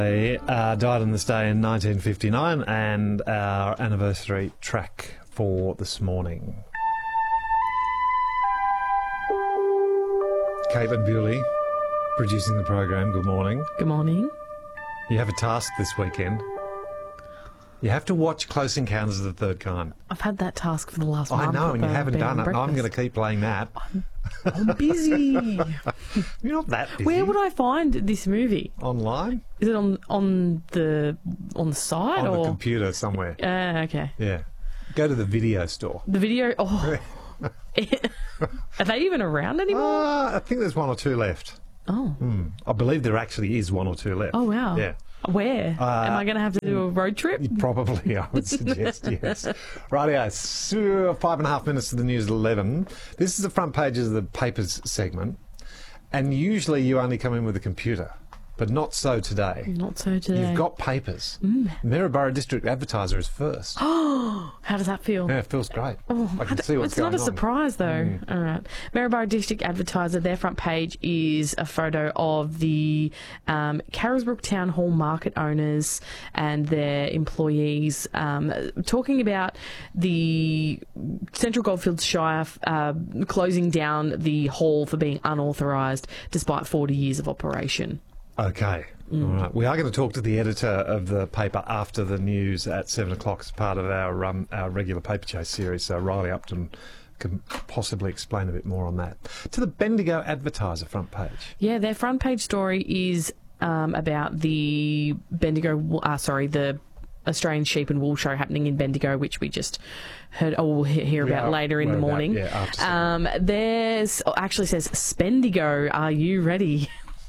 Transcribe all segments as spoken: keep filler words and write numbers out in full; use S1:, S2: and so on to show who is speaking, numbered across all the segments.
S1: They uh, died on this day in nineteen fifty-nine, and our anniversary track for this morning. Caitlin Bewley, producing the program. Good morning.
S2: Good morning.
S1: You have a task this weekend. You have to watch Close Encounters of the Third Kind.
S2: I've had that task for the last
S1: I
S2: month.
S1: know, and you
S2: uh,
S1: haven't
S2: been
S1: done
S2: on
S1: it. I'm
S2: breakfast.
S1: going to keep playing that.
S2: I'm, I'm busy.
S1: You're not that busy.
S2: Where would I find this movie?
S1: Online?
S2: Is it on on the on the site
S1: On
S2: or
S1: the computer somewhere.
S2: Uh, okay.
S1: Yeah. Go to the video store.
S2: The video. Oh, are they even around anymore?
S1: Uh, I think there's one or two left.
S2: Oh.
S1: Hmm. I believe there actually is one or two left.
S2: Oh wow.
S1: Yeah.
S2: Where?
S1: Uh,
S2: Am I going to have to do a road trip?
S1: Probably, I would suggest, yes. Rightio, so five and a half minutes to the news at eleven. This is the front pages of the papers segment, and usually you only come in with a computer, but not so today.
S2: Not so today.
S1: You've got papers.
S2: Mm.
S1: Maryborough District Advertiser is first.
S2: Oh, how does that feel?
S1: Yeah, it feels great.
S2: Oh,
S1: I can
S2: d-
S1: see what's
S2: it's
S1: going
S2: not a
S1: on.
S2: surprise, though.
S1: Mm.
S2: All right. Maryborough District Advertiser, their front page is a photo of the um, Carisbrook Town Hall market owners and their employees um, talking about the Central Goldfields Shire uh, closing down the hall for being unauthorised despite forty years of operation.
S1: Okay.
S2: Mm.
S1: All right. We are going to talk to the editor of the paper after the news at seven o'clock as part of our um, our regular paper chase series. So Riley Upton can possibly explain a bit more on that. To the Bendigo Advertiser front page.
S2: Yeah, their front page story is um, about the Bendigo, uh, sorry, the Australian Sheep and Wool Show happening in Bendigo, which we just heard, or we'll he- hear about
S1: Yeah,
S2: later in
S1: we're
S2: the
S1: about-
S2: morning.
S1: yeah, after seven.
S2: um, there's, oh, actually says, Spendigo, are you ready?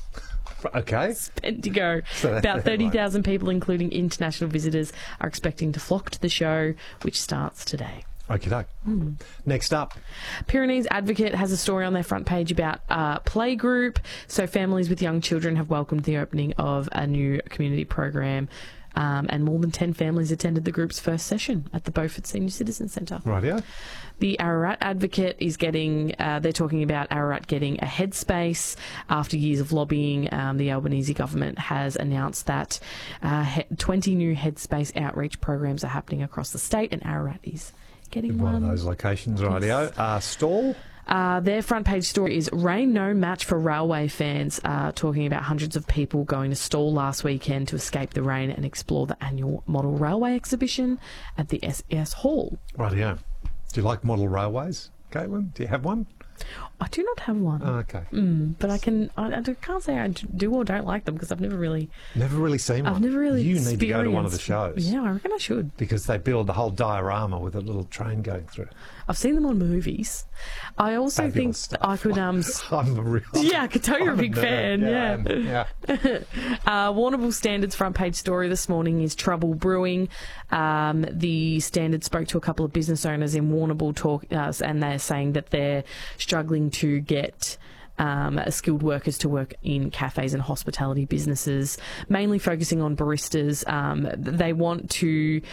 S1: Okay.
S2: Bendigo.
S1: So that's
S2: About
S1: the
S2: thirty
S1: headline.
S2: thousand people, including international visitors, are expecting to flock to the show, which starts today.
S1: Okie doke.
S2: Mm.
S1: Next up.
S2: Pyrenees Advocate has a story on their front page about uh, playgroup. So families with young children have welcomed the opening of a new community program, um, and more than ten families attended the group's first session at the Beaufort Senior Citizen Centre.
S1: Rightio.
S2: The Ararat Advocate is getting, uh, they're talking about Ararat getting a headspace. After years of lobbying, um, the Albanese government has announced that uh, he- twenty new headspace outreach programs are happening across the state, and Ararat is getting
S1: In
S2: one.
S1: one of those locations, rightio. Uh, Stall.
S2: Uh, their front page story is rain no match for railway fans, uh, talking about hundreds of people going to Stall last weekend to escape the rain and explore the annual model railway exhibition at the S E S Hall.
S1: Rightio. Do you like model railways, Caitlin? Do you have one?
S2: I do not have one,
S1: Oh, okay.
S2: mm, but I can. I, I can't say I do or don't like them because I've never really.
S1: Never really seen one.
S2: I've never really.
S1: You need to go to one of the
S2: experienced-
S1: shows.
S2: Yeah, I reckon I should.
S1: Because they build the whole diorama with a little train going through.
S2: I've seen them on movies. I also
S1: Fabulous
S2: think
S1: stuff.
S2: I could. Um, s-
S1: I'm a real.
S2: yeah, I could tell you're
S1: I'm
S2: a big
S1: nerd.
S2: fan.
S1: Yeah.
S2: Yeah.
S1: I am. yeah.
S2: Uh, Warrnambool Standard's front page story this morning is trouble brewing. Um, the Standard spoke to a couple of business owners in Warrnambool talk, uh, and they're saying that they're struggling to get um, skilled workers to work in cafes and hospitality businesses, mainly focusing on baristas. Um, they want to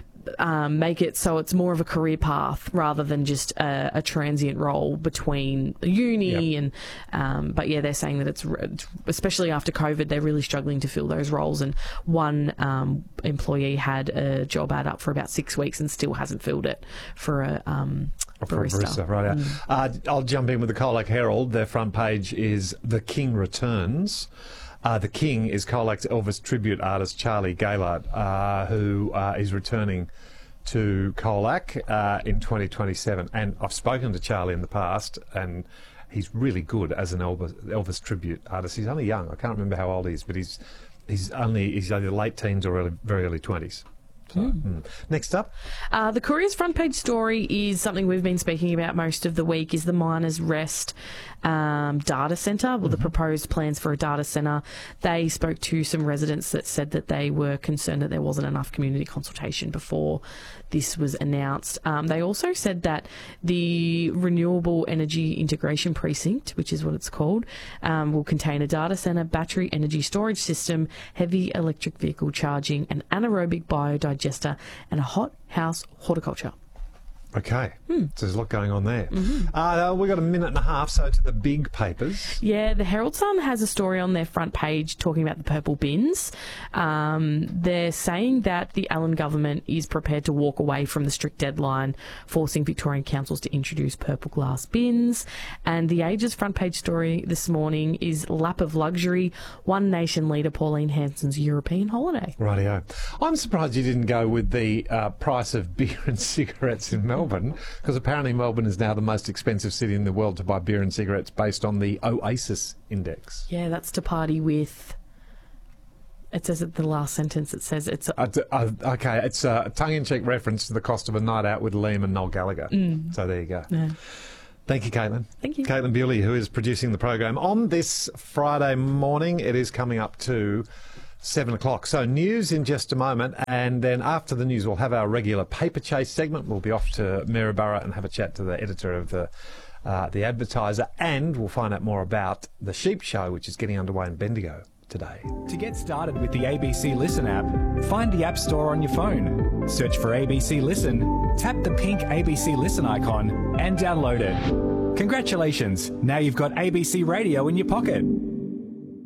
S2: Um, make it so it's more of a career path rather than just a, a transient role between uni
S1: Yep.
S2: and um, but yeah, they're saying that it's re- especially after COVID, they're really struggling to fill those roles, and one um, employee had a job ad up for about six weeks and still hasn't filled it for a um,
S1: For a
S2: barista.
S1: barista, right.
S2: Mm.
S1: Uh, I'll jump in with the Colac Herald. Their front page is The King Returns. Uh, the King is Colac's Elvis tribute artist Charlie Gaylard, uh, who uh, is returning to Colac uh, in twenty twenty-seven. And I've spoken to Charlie in the past, and he's really good as an Elvis, Elvis tribute artist. He's only young. I can't remember how old he is, but he's he's only he's either late teens or early, very early twenties. So, mm. Next up.
S2: Uh, the Courier's front page story is something we've been speaking about most of the week, is the Miners Rest um, data centre, well, mm-hmm. the proposed plans for a data centre. They spoke to some residents that said that they were concerned that there wasn't enough community consultation before this was announced. Um, they also said that the Renewable Energy Integration Precinct, which is what it's called, um, will contain a data centre, battery energy storage system, heavy electric vehicle charging, an anaerobic biodigester, and a hot house horticulture.
S1: Okay, so there's a lot going on there. Mm-hmm. Uh, we've got a minute and a half, so to the big papers.
S2: Yeah, the Herald Sun has a story on their front page talking about the purple bins. Um, they're saying that the Allen government is prepared to walk away from the strict deadline, forcing Victorian councils to introduce purple glass bins. And the Age's front page story this morning is Lap of Luxury, One Nation leader Pauline Hanson's European holiday.
S1: Rightio. I'm surprised you didn't go with the uh, price of beer and cigarettes in Melbourne. Melbourne, because apparently Melbourne is now the most expensive city in the world to buy beer and cigarettes based on the Oasis Index.
S2: Yeah, that's to party with. It says at the last sentence, it says it's... A-
S1: uh, uh, okay, it's a tongue-in-cheek reference to the cost of a night out with Liam and Noel Gallagher. Mm. So there you go.
S2: Yeah.
S1: Thank you, Caitlin.
S2: Thank you.
S1: Caitlin Bewley, who is producing the program. On this Friday morning, it is coming up to Seven o'clock. So news in just a moment, and then after the news we'll have our regular paper chase segment. We'll be off to Maryborough and have a chat to the editor of the uh, the Advertiser, and we'll find out more about the Sheep Show, which is getting underway in Bendigo today.
S3: To get started with the A B C Listen app, find the App Store on your phone, search for A B C Listen, tap the pink A B C Listen icon and download it. Congratulations, now you've got A B C Radio in your pocket.